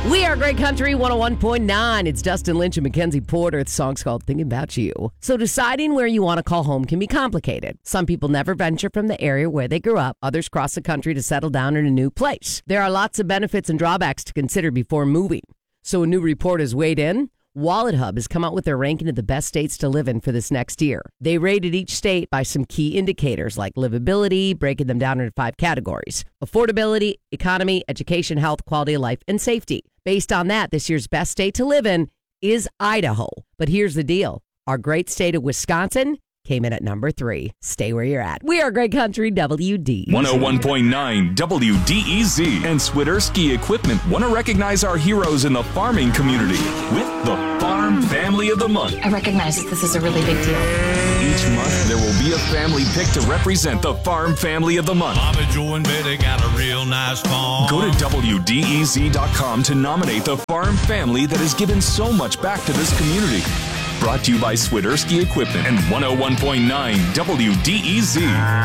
We are Great Country 101.9. It's Dustin Lynch and Mackenzie Porter. The song's called Thinking About You. So deciding where you want to call home can be complicated. Some people never venture from the area where they grew up. Others cross the country to settle down in a new place. There are lots of benefits and drawbacks to consider before moving. So a new report has weighed in. WalletHub has come out with their ranking of the best states to live in for this next year. They rated each state by some key indicators like livability, breaking them down into 5 categories: affordability, economy, education, health, quality of life, and safety. Based on that, this year's best state to live in is Idaho. But here's the deal. Our great state of Wisconsin came in at number 3. Stay where you're at. We are Great Country WD. 101.9 WDEZ and Swiderski Equipment want to recognize our heroes in the farming community with the Farm Family of the Month. I recognize that this is a really big deal. Each month, there will be a family pick to represent the Farm Family of the Month. Bobby, Joe, and Betty got a real nice farm. Go to WDEZ.com to nominate the farm family that has given so much back to this community. Brought to you by Swiderski Equipment and 101.9 WDEZ.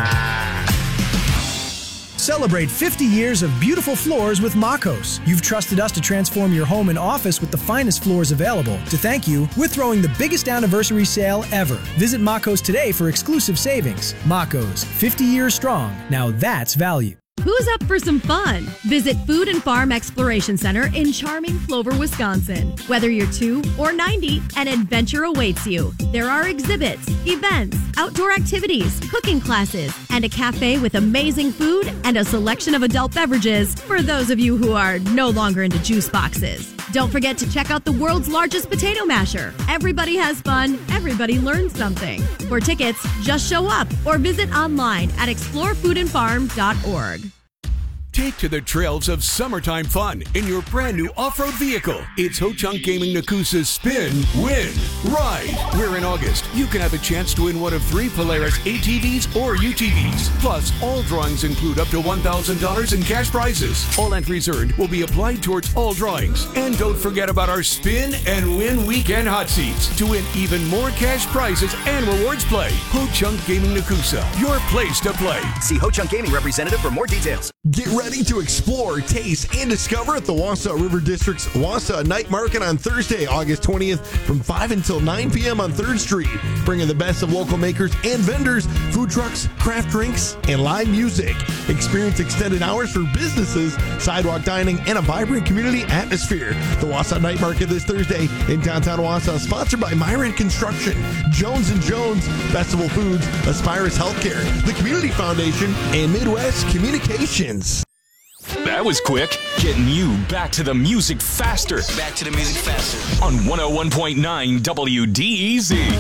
Celebrate 50 years of beautiful floors with Makos. You've trusted us to transform your home and office with the finest floors available. To thank you, we're throwing the biggest anniversary sale ever. Visit Makos today for exclusive savings. Makos, 50 years strong. Now that's value. Who's up for some fun? Visit Food and Farm Exploration Center in charming Plover, Wisconsin. Whether you're 2 or 90, an adventure awaits you. There are exhibits, events, outdoor activities, cooking classes, and a cafe with amazing food and a selection of adult beverages for those of you who are no longer into juice boxes. Don't forget to check out the world's largest potato masher. Everybody has fun, everybody learns something. For tickets, just show up or visit online at explorefoodandfarm.org. Take to the trails of summertime fun in your brand new off-road vehicle. It's Ho-Chunk Gaming Nakusa's Spin, Win, Ride, where in August you can have a chance to win one of 3 Polaris ATVs or UTVs. Plus, all drawings include up to $1,000 in cash prizes. All entries earned will be applied towards all drawings. And don't forget about our Spin and Win Weekend Hot Seats to win even more cash prizes and rewards play. Ho-Chunk Gaming Nakusa, your place to play. See Ho-Chunk Gaming representative for more details. Get ready to explore, taste, and discover at the Wausau River District's Wausau Night Market on Thursday, August 20th from 5 until 9 p.m. on 3rd Street. Bringing the best of local makers and vendors, food trucks, craft drinks, and live music. Experience extended hours for businesses, sidewalk dining, and a vibrant community atmosphere. The Wausau Night Market this Thursday in downtown Wausau, sponsored by Myron Construction, Jones & Jones, Festival Foods, Aspirus Healthcare, the Community Foundation, and Midwest Communications. That was quick. Getting you back to the music faster. Back to the music faster. On 101.9 WDEZ.